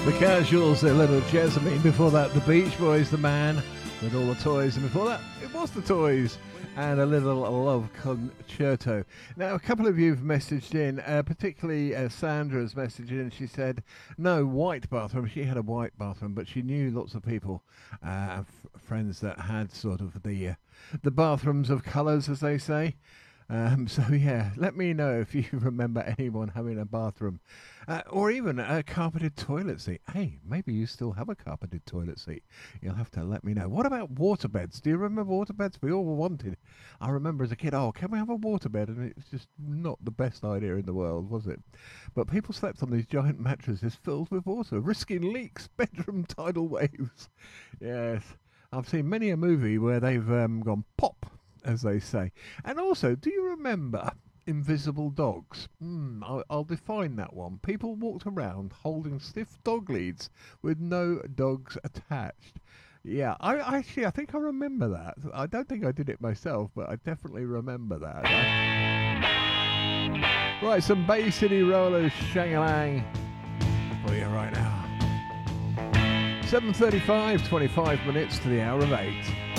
The Casuals, a little Jessamine. Before that, the Beach Boys, The Man with All the Toys. And before that, it was the Toys and a little Love Concerto. Now, a couple of you have messaged in, particularly Sandra's messaged in. She said, no, white bathroom. She had a white bathroom, but she knew lots of people, friends that had sort of the bathrooms of colours, as they say. So yeah, let me know if you remember anyone having a bathroom or even a carpeted toilet seat. Hey, maybe you still have a carpeted toilet seat. You'll have to let me know. What about waterbeds? Do you remember waterbeds? We all wanted. I remember as a kid, can we have a waterbed? And it's just not the best idea in the world, was it? But people slept on these giant mattresses filled with water, risking leaks, bedroom tidal waves. Yes, I've seen many a movie where they've gone pop, as they say. And also, do you remember invisible dogs? I'll define that one. People walked around holding stiff dog leads with no dogs attached. Yeah, I think I remember that. I don't think I did it myself, but I definitely remember that. Right, some Bay City Rollers, Shang-a-Lang for you right now. 7:35, 25 minutes to the hour of 8.